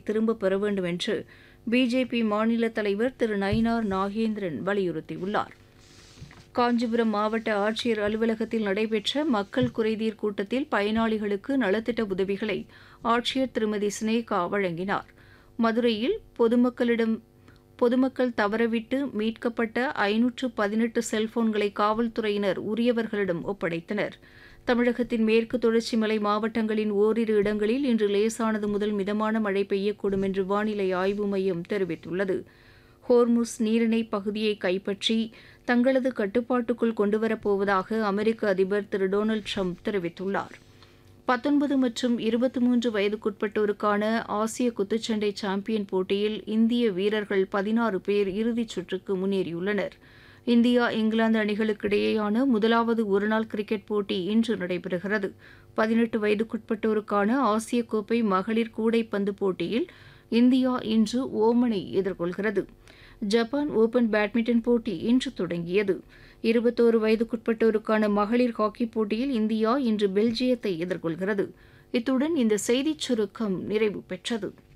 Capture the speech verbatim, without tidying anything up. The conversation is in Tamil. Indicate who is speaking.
Speaker 1: திரும்பப் பெற வேண்டும் என்று பிஜேபி மாநில தலைவர் திரு நயினார் நாகேந்திரன் வலியுறுத்தியுள்ளார். காஞ்சிபுரம் மாவட்ட ஆட்சியர் அலுவலகத்தில் நடைபெற்ற மக்கள் குறைதீர் கூட்டத்தில் பயனாளிகளுக்கு நலத்திட்ட உதவிகளை ஆட்சியர் திருமதி சினேகா வழங்கினார். மதுரையில் பொதுமக்களிடம் பொதுமக்கள் தவறவிட்டு மீட்கப்பட்ட ஐநூற்று பதினெட்டு செல்போன்களை காவல்துறையினர் உரியவர்களிடம் ஒப்படைத்தனர். தமிழகத்தின் மேற்கு தொடர்ச்சி மலை மாவட்டங்களின் ஓரிரு இடங்களில் இன்று லேசானது முதல் மிதமான மழை பெய்யக்கூடும் என்று வானிலை ஆய்வு மையம் தெரிவித்துள்ளது. ஹோர்முஸ் நீரிணை பகுதியை கைப்பற்றி தங்களது கட்டுப்பாட்டுக்குள் கொண்டுவரப்போவதாக அமெரிக்க அதிபர் திரு டொனால்டு ட்ரம்ப் தெரிவித்துள்ளார். பத்தொன்பது மற்றும் இருபத்தி மூன்று வயதுக்குட்பட்டோருக்கான ஆசிய குத்துச்சண்டை சாம்பியன் போட்டியில் இந்திய வீரர்கள் பதினாறு பேர் இறுதிச் சுற்றுக்கு முன்னேறியுள்ளனர். இந்தியா இங்கிலாந்து அணிகளுக்கிடையேயான முதலாவது ஒருநாள் கிரிக்கெட் போட்டி இன்று நடைபெறுகிறது. பதினெட்டு வயதுக்குட்பட்டோருக்கான ஆசிய கோப்பை மகளிர் கூடைப்பந்து போட்டியில் இந்தியா இன்று ஓமனை எதிர்கொள்கிறது. ஜப்பான் ஓபன் பேட்மிண்டன் போட்டி இன்று தொடங்கியது. இருபத்தோரு வயதுக்குட்பட்டோருக்கான மகளிர் ஹாக்கிப் போட்டியில் இந்தியா இன்று பெல்ஜியத்தை எதிர்கொள்கிறது. இத்துடன் இந்த செய்திச் சுருக்கம் நிறைவு பெற்றது.